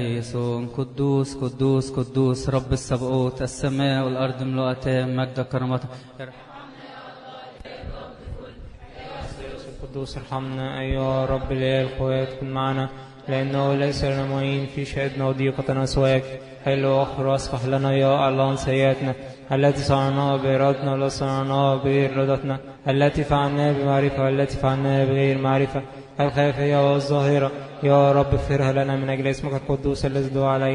يسوع قدوس قدوس قدوس رب السبقوت، السماء والأرض ملؤتان مجد كرامته. القدوس ارحمنا أيها رب الإله القوات، كن معنا لأنه ليس لنا معين في شهدنا وضيقتنا سواك. حل وأخر أصفح لنا يا الله عن سيئاتنا التي صنعناها بإرادتنا ولا صنعناها بإرادتنا، التي فعلناها بمعرفة والتي فعلناها بغير معرفة، الخافية والظاهرة. يا رب اغفرها لنا من أجل اسمك القدوس الذي دعا عليه